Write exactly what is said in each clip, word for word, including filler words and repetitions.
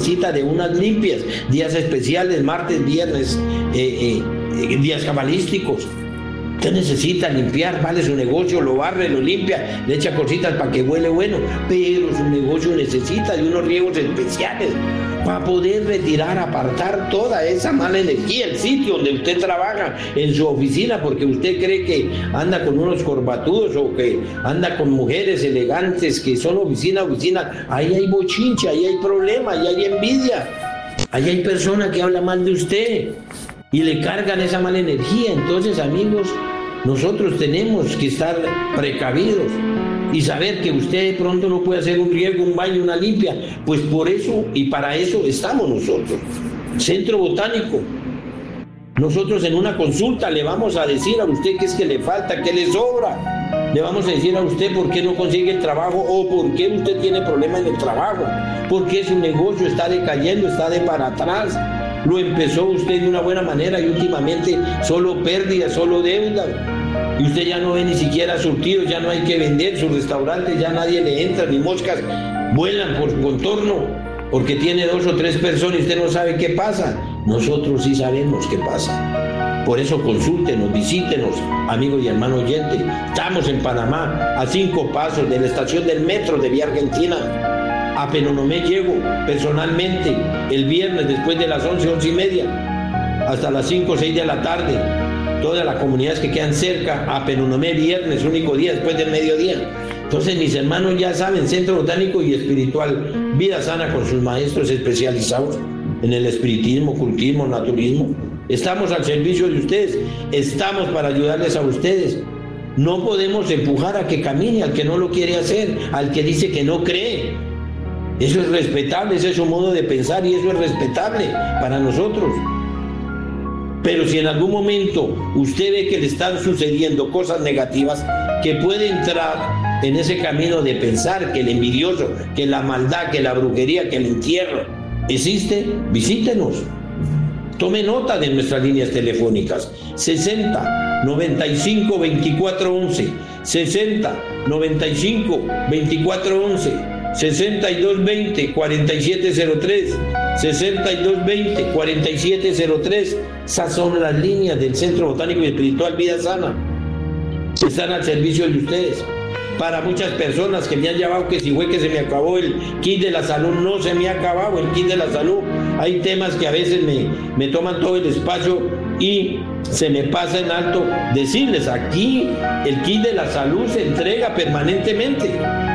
necesita de unas limpias, días especiales, martes, viernes, eh, eh, días cabalísticos. Usted necesita limpiar, vale, su negocio, lo barre, lo limpia, le echa cositas para que huele bueno, pero su negocio necesita de unos riegos especiales para poder retirar, apartar toda esa mala energía, el sitio donde usted trabaja, en su oficina, porque usted cree que anda con unos corbatudos o que anda con mujeres elegantes que son oficina, oficina. Ahí hay bochinche, ahí hay problema, ahí hay envidia, ahí hay personas que hablan mal de usted y le cargan esa mala energía. Entonces, amigos, nosotros tenemos que estar precavidos y saber que usted de pronto no puede hacer un riego, un baño, una limpia. Pues por eso y para eso estamos nosotros. Centro Botánico. Nosotros en una consulta le vamos a decir a usted qué es que le falta, qué le sobra. Le vamos a decir a usted por qué no consigue el trabajo o por qué usted tiene problemas en el trabajo, por qué su negocio está decayendo, está de para atrás. Lo empezó usted de una buena manera y últimamente solo pérdidas, solo deuda. Y usted ya no ve ni siquiera surtidos, ya no hay que vender, sus restaurantes ya nadie le entra, ni moscas vuelan por su contorno, porque tiene dos o tres personas y usted no sabe qué pasa. Nosotros sí sabemos qué pasa. Por eso consúltenos, visítenos, amigo y hermano oyente. Estamos en Panamá, a cinco pasos de la estación del metro de Vía Argentina. A Penonomé llego personalmente el viernes después de las once, once y media, hasta las cinco o seis de la tarde. Todas las comunidades que quedan cerca, a Penonomé viernes, único día después del mediodía. Entonces mis hermanos ya saben, Centro Botánico y Espiritual Vida Sana con sus maestros especializados en el espiritismo, ocultismo, naturismo. Estamos al servicio de ustedes, estamos para ayudarles a ustedes. No podemos empujar a que camine al que no lo quiere hacer, al que dice que no cree. Eso es respetable, ese es su modo de pensar y eso es respetable para nosotros. Pero si en algún momento usted ve que le están sucediendo cosas negativas, que puede entrar en ese camino de pensar que el envidioso, que la maldad, que la brujería, que el entierro existe, visítenos. Tome nota de nuestras líneas telefónicas: sesenta, noventa y cinco, veinticuatro once, sesenta, noventa y cinco, veinticuatro once, sesenta y dos veinte, cuarenta y siete cero tres, sesenta y dos veinte, cuarenta y siete cero tres. Esas son las líneas del Centro Botánico y Espiritual Vida Sana. Están al servicio de ustedes. Para muchas personas que me han llamado que si fue que se me acabó el kit de la salud, no se me ha acabado el kit de la salud. Hay temas que a veces me, me toman todo el espacio y se me pasa en alto decirles: aquí el kit de la salud se entrega permanentemente.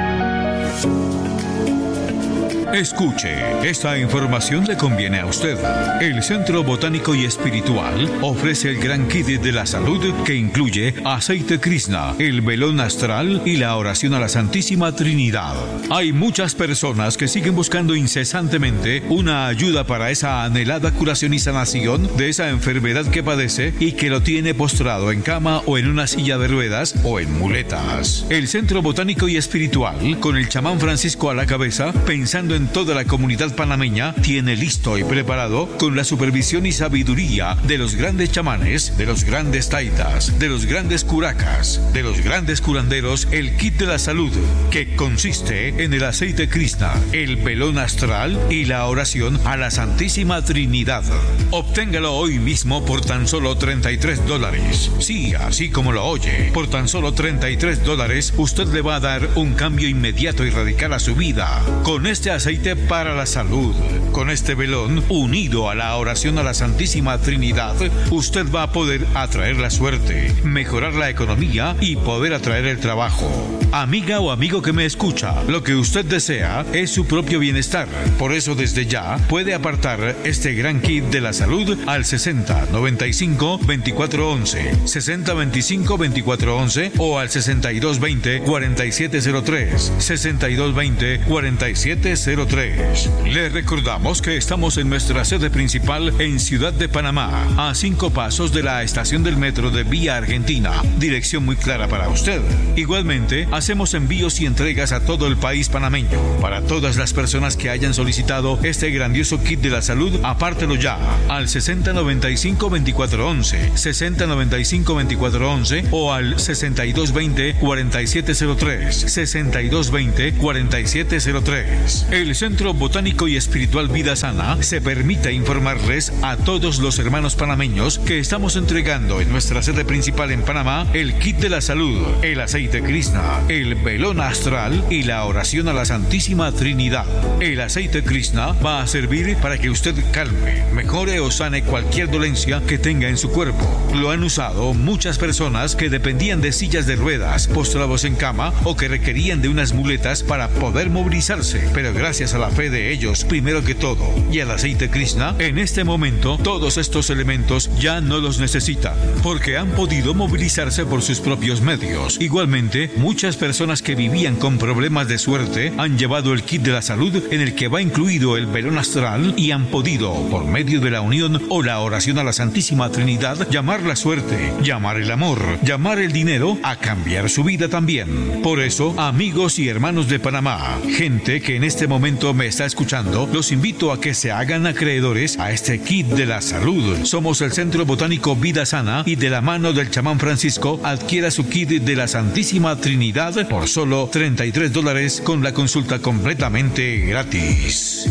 Escuche, esta información le conviene a usted. El Centro Botánico y Espiritual ofrece el gran kit de la salud que incluye aceite Krishna, el velón astral y la oración a la Santísima Trinidad. Hay muchas personas que siguen buscando incesantemente una ayuda para esa anhelada curación y sanación de esa enfermedad que padece y que lo tiene postrado en cama o en una silla de ruedas o en muletas. El Centro Botánico y Espiritual, con el chamán Francisco a la cabeza, pensando en toda la comunidad panameña, tiene listo y preparado, con la supervisión y sabiduría de los grandes chamanes, de los grandes taitas, de los grandes curacas, de los grandes curanderos, el kit de la salud, que consiste en el aceite Krishna, el velón astral y la oración a la Santísima Trinidad. Obténgalo hoy mismo por tan solo treinta y tres dólares. Sí, así como lo oye, por tan solo treinta y tres dólares usted le va a dar un cambio inmediato y radical a su vida. Con este aceite para la salud, con este velón unido a la oración a la Santísima Trinidad, usted va a poder atraer la suerte, mejorar la economía y poder atraer el trabajo. Amiga o amigo que me escucha, lo que usted desea es su propio bienestar. Por eso desde ya puede apartar este gran kit de la salud al sesenta, noventa y cinco, veinticuatro once, sesenta, veinticinco, veinticuatro once o al sesenta y dos veinte, cuarenta y siete cero tres, sesenta y dos veinte, cuarenta y siete cero tres. Le recordamos que estamos en nuestra sede principal en Ciudad de Panamá, a cinco pasos de la estación del metro de Vía Argentina. Dirección muy clara para usted. Igualmente, hacemos envíos y entregas a todo el país panameño. Para todas las personas que hayan solicitado este grandioso kit de la salud, apártelo ya al sesenta, noventa y cinco, veinticuatro once, sesenta, noventa y cinco, veinticuatro once o al sesenta y dos veinte, cuarenta y siete cero tres, sesenta y dos veinte, cuarenta y siete cero tres. El El Centro Botánico y Espiritual Vida Sana se permite informarles a todos los hermanos panameños que estamos entregando en nuestra sede principal en Panamá el kit de la salud, el aceite Krishna, el velón astral y la oración a la Santísima Trinidad. El aceite Krishna va a servir para que usted calme, mejore o sane cualquier dolencia que tenga en su cuerpo. Lo han usado muchas personas que dependían de sillas de ruedas, postrados en cama o que requerían de unas muletas para poder movilizarse. Pero gracias a la fe de ellos, primero que todo, y al aceite Krishna, en este momento todos estos elementos ya no los necesitan, porque han podido movilizarse por sus propios medios. Igualmente, muchas personas que vivían con problemas de suerte han llevado el kit de la salud en el que va incluido el velón astral y han podido, por medio de la unión o la oración a la Santísima Trinidad, llamar la suerte, llamar el amor, llamar el dinero a cambiar su vida también. Por eso, amigos y hermanos de Panamá, gente que en este momento me está escuchando, los invito a que se hagan acreedores a este kit de la salud. Somos el Centro Botánico Vida Sana y de la mano del chamán Francisco adquiera su kit de la Santísima Trinidad por solo treinta y tres dólares con la consulta completamente gratis.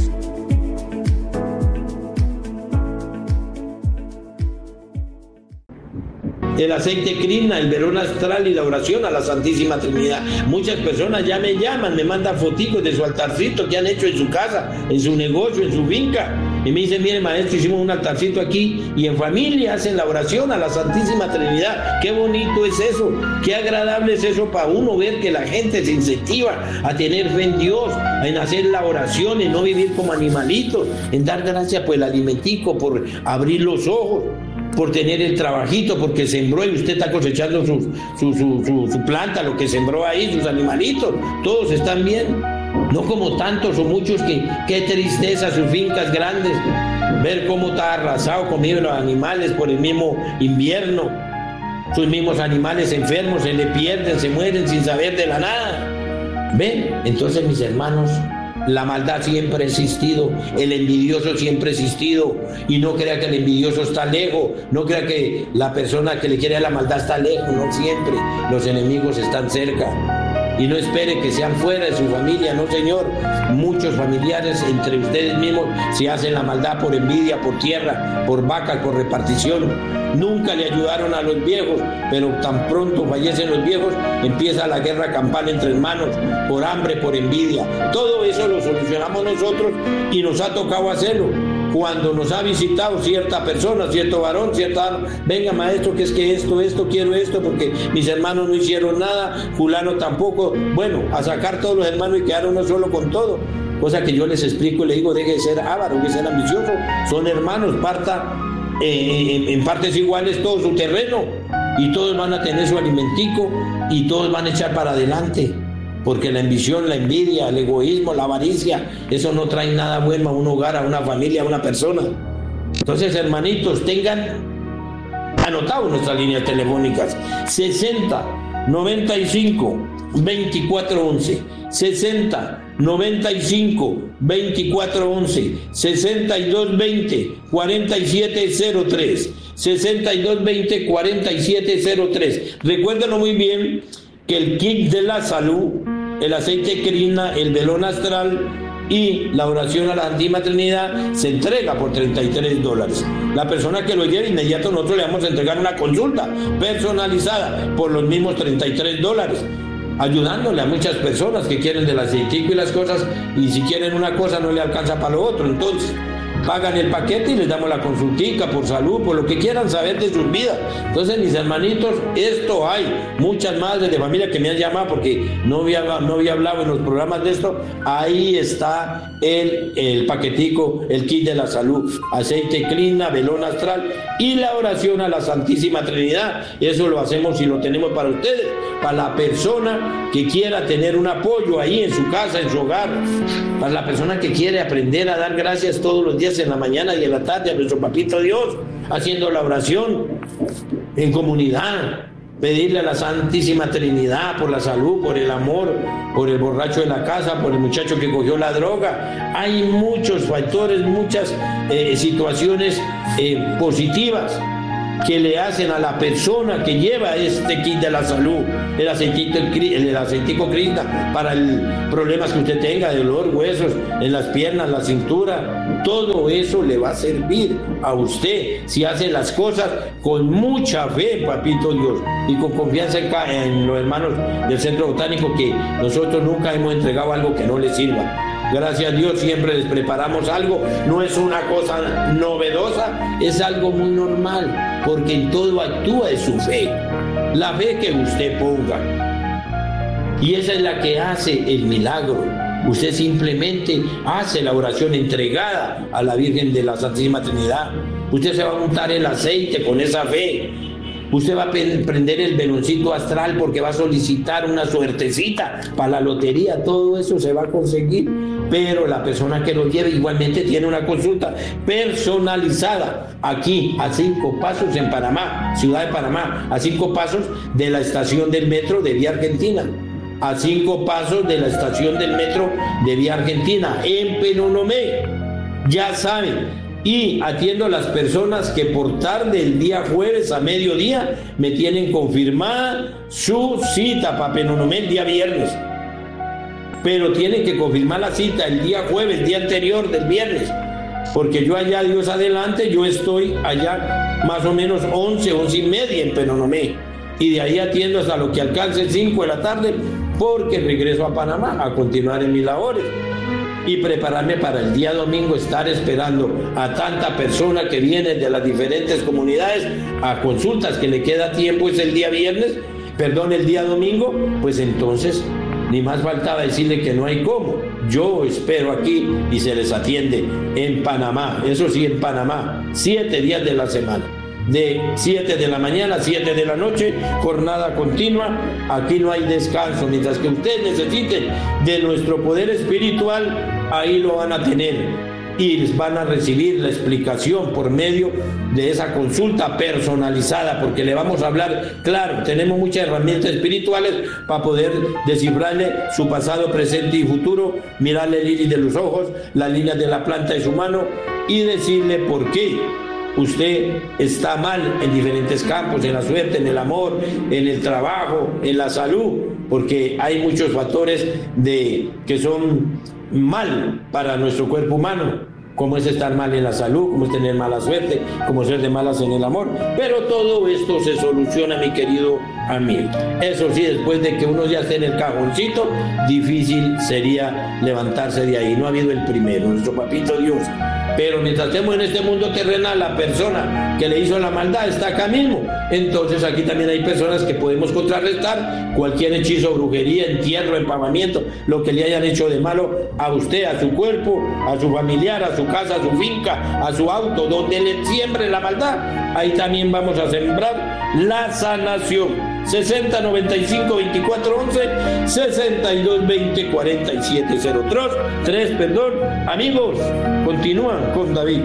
El aceite Krishna, el velón astral y la oración a la Santísima Trinidad. Muchas personas ya me llaman, me mandan foticos de su altarcito que han hecho en su casa, en su negocio, en su finca. Y me dicen, mire maestro, hicimos un altarcito aquí y en familia hacen la oración a la Santísima Trinidad. Qué bonito es eso, qué agradable es eso para uno ver que la gente se incentiva a tener fe en Dios, en hacer la oración, en no vivir como animalitos, en dar gracias por el alimentico, por abrir los ojos, por tener el trabajito, porque sembró y usted está cosechando su, su, su, su, su planta, lo que sembró ahí, sus animalitos, todos están bien. No como tantos o muchos que, qué tristeza, sus fincas grandes, ver cómo está arrasado conmigo los animales por el mismo invierno, sus mismos animales enfermos, se le pierden, se mueren sin saber de la nada. ¿Ven? Entonces, mis hermanos, la maldad siempre ha existido, el envidioso siempre ha existido, y no crea que el envidioso está lejos, no crea que la persona que le quiere a la maldad está lejos, no siempre, los enemigos están cerca. Y no espere que sean fuera de su familia, no señor. Muchos familiares entre ustedes mismos se hacen la maldad por envidia, por tierra, por vacas, por repartición. Nunca le ayudaron a los viejos, pero tan pronto fallecen los viejos, empieza la guerra campal entre hermanos, por hambre, por envidia. Todo eso lo solucionamos nosotros y nos ha tocado hacerlo. Cuando nos ha visitado cierta persona, cierto varón, cierta, venga maestro, que es que esto, esto, quiero esto, porque mis hermanos no hicieron nada, fulano tampoco, bueno, a sacar todos los hermanos y quedar uno solo con todo. Cosa que yo les explico y les digo, deje de ser avaro, de ser ambicioso, son hermanos, parta eh, en, en partes iguales todo su terreno, y todos van a tener su alimentico, y todos van a echar para adelante. Porque la ambición, la envidia, el egoísmo, la avaricia, eso no trae nada bueno a un hogar, a una familia, a una persona. Entonces, hermanitos, tengan anotado nuestras líneas telefónicas: sesenta, noventa y cinco, veinticuatro once, sesenta, noventa y cinco, veinticuatro once, sesenta y dos veinte, cuarenta y siete cero tres, sesenta y dos veinte, cuarenta y siete cero tres. Recuérdenlo muy bien, que el kit de la salud, el aceite Krishna, el velón astral y la oración a la Santísima Trinidad se entrega por treinta y tres dólares. La persona que lo lleve, inmediato nosotros le vamos a entregar una consulta personalizada por los mismos treinta y tres dólares, ayudándole a muchas personas que quieren del aceitico y las cosas, y si quieren una cosa no le alcanza para lo otro. Entonces pagan el paquete y les damos la consultica por salud, por lo que quieran saber de sus vidas. Entonces, mis hermanitos, esto hay muchas madres de familia que me han llamado porque no había, no había hablado en los programas de esto. Ahí está el, el paquetico, el kit de la salud, aceite Krishna, velón astral y la oración a la Santísima Trinidad. Eso lo hacemos y lo tenemos para ustedes, para la persona que quiera tener un apoyo ahí en su casa, en su hogar, para la persona que quiere aprender a dar gracias todos los días, en la mañana y en la tarde, a nuestro papito Dios, haciendo la oración en comunidad, pedirle a la Santísima Trinidad por la salud, por el amor, por el borracho de la casa, por el muchacho que cogió la droga. Hay muchos factores, muchas eh, situaciones eh, positivas que le hacen a la persona que lleva este kit de la salud, el aceitico, el, el aceitico Krishna, para el problemas que usted tenga, de dolor, huesos, en las piernas, la cintura, todo eso le va a servir a usted si hace las cosas con mucha fe, papito Dios, y con confianza en, en los hermanos del Centro Botánico, que nosotros nunca hemos entregado algo que no les sirva. Gracias a Dios siempre les preparamos algo, no es una cosa novedosa, es algo muy normal, porque en todo actúa de su fe, la fe que usted ponga. Y esa es la que hace el milagro. Usted simplemente hace la oración entregada a la Virgen de la Santísima Trinidad. Usted se va a untar el aceite con esa fe. Usted va a prender el veloncito astral porque va a solicitar una suertecita para la lotería. Todo eso se va a conseguir, pero la persona que lo lleve igualmente tiene una consulta personalizada aquí a cinco pasos en Panamá, ciudad de Panamá, a cinco pasos de la estación del metro de Vía Argentina, a cinco pasos de la estación del metro de Vía Argentina, en Penonomé. Ya saben. Y atiendo a las personas que por tarde el día jueves a mediodía me tienen confirmada su cita para Penonomé el día viernes. Pero tienen que confirmar la cita el día jueves, el día anterior del viernes. Porque yo allá, Dios adelante, yo estoy allá más o menos once, once y media en Penonomé. Y de ahí atiendo hasta lo que alcance cinco de la tarde, porque regreso a Panamá a continuar en mis labores. Y prepararme para el día domingo, estar esperando a tanta persona que viene de las diferentes comunidades a consultas, que le queda tiempo, es el día viernes, perdón, el día domingo, pues entonces ni más faltaba decirle que no hay cómo. Yo espero aquí y se les atiende en Panamá, eso sí, en Panamá, siete días de la semana. De siete de la mañana a siete de la noche, jornada continua, aquí no hay descanso, mientras que ustedes necesiten de nuestro poder espiritual, ahí lo van a tener y les van a recibir la explicación por medio de esa consulta personalizada, porque le vamos a hablar, claro, tenemos muchas herramientas espirituales para poder descifrarle su pasado, presente y futuro, mirarle el iris de los ojos, las líneas de la planta de su mano y decirle por qué usted está mal en diferentes campos, en la suerte, en el amor, en el trabajo, en la salud, porque hay muchos factores de, que son mal para nuestro cuerpo humano, como es estar mal en la salud, como es tener mala suerte, como ser de malas en el amor. Pero todo esto se soluciona, mi querido amigo. Eso sí, después de que uno ya esté en el cajoncito, difícil sería levantarse de ahí. No ha habido el primero, nuestro papito Dios. Pero mientras estemos en este mundo terrenal, la persona que le hizo la maldad está acá mismo. Entonces aquí también hay personas que podemos contrarrestar cualquier hechizo, brujería, entierro, empavamiento, lo que le hayan hecho de malo a usted, a su cuerpo, a su familiar, a su casa, a su finca, a su auto, donde le siembre la maldad. Ahí también vamos a sembrar la sanación. sesenta noventa y cinco veinticuatro once, sesenta y dos veinte cuarenta y siete cero tres, perdón. Amigos, continúan con David.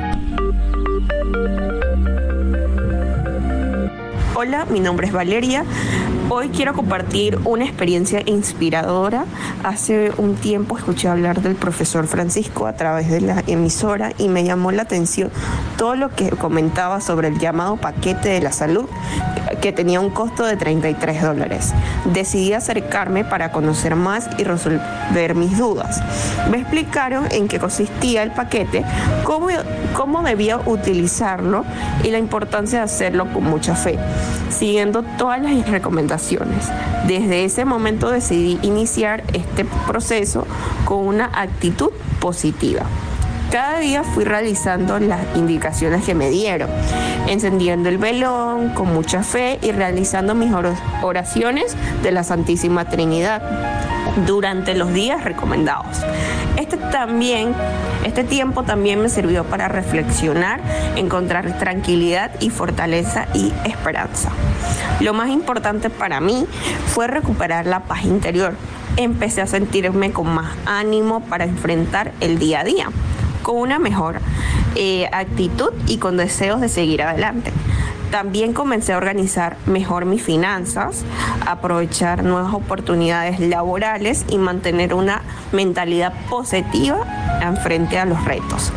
Hola, mi nombre es Valeria. Hoy quiero compartir una experiencia inspiradora. Hace un tiempo escuché hablar del profesor Francisco a través de la emisora y me llamó la atención todo lo que comentaba sobre el llamado paquete de la salud, que tenía un costo de treinta y tres dólares. Decidí acercarme para conocer más y resolver mis dudas. Me explicaron en qué consistía el paquete, cómo, cómo debía utilizarlo y la importancia de hacerlo con mucha fe, siguiendo todas las recomendaciones. Desde ese momento decidí iniciar este proceso con una actitud positiva. Cada día fui realizando las indicaciones que me dieron, encendiendo el velón con mucha fe y realizando mis oraciones de la Santísima Trinidad durante los días recomendados. Este también, este tiempo también me sirvió para reflexionar, encontrar tranquilidad y fortaleza y esperanza. Lo más importante para mí fue recuperar la paz interior. Empecé a sentirme con más ánimo para enfrentar el día a día, con una mejor eh, actitud y con deseos de seguir adelante. También comencé a organizar mejor mis finanzas, aprovechar nuevas oportunidades laborales y mantener una mentalidad positiva en frente a los retos.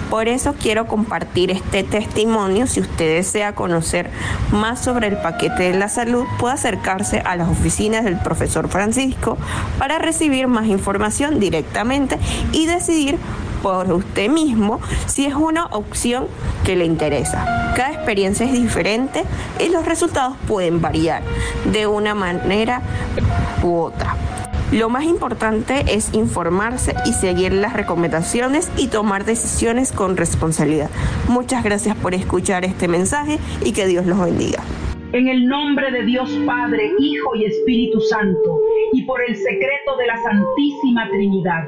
Por eso quiero compartir este testimonio. Si usted desea conocer más sobre el paquete de la salud, puede acercarse a las oficinas del profesor Francisco para recibir más información directamente y decidir por usted mismo si es una opción que le interesa. Cada experiencia es diferente y los resultados pueden variar de una manera u otra. Lo más importante es informarse y seguir las recomendaciones y tomar decisiones con responsabilidad. Muchas gracias por escuchar este mensaje y que Dios los bendiga. En el nombre de Dios Padre, Hijo y Espíritu Santo, y por el secreto de la Santísima Trinidad,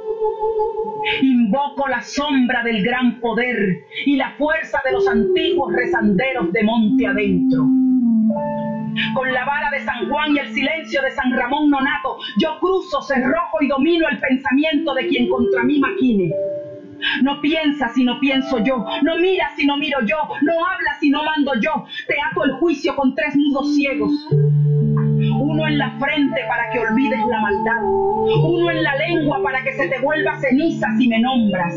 invoco la sombra del gran poder y la fuerza de los antiguos rezanderos de monte adentro. Con la vara de San Juan y el silencio de San Ramón Nonato, yo cruzo, cerrojo y domino el pensamiento de quien contra mí maquine. No piensa si no pienso yo, no mira si no miro yo, no habla si no mando yo. Te ato el juicio con tres nudos ciegos. Uno en la frente para que olvides la maldad, uno en la lengua para que se te vuelva ceniza si me nombras,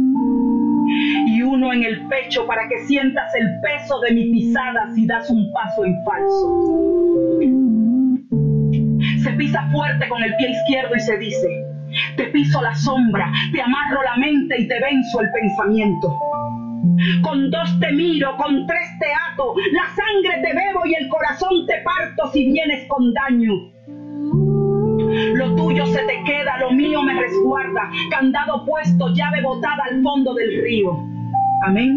y uno en el pecho para que sientas el peso de mi pisada si das un paso en falso. Se pisa fuerte con el pie izquierdo y se dice: te piso la sombra, te amarro la mente y te venzo el pensamiento. Con dos te miro, con tres te ato, la sangre te bebo y el corazón te parto si vienes con daño. Lo tuyo se te queda, lo mío me resguarda, candado puesto, llave botada al fondo del río. Amén.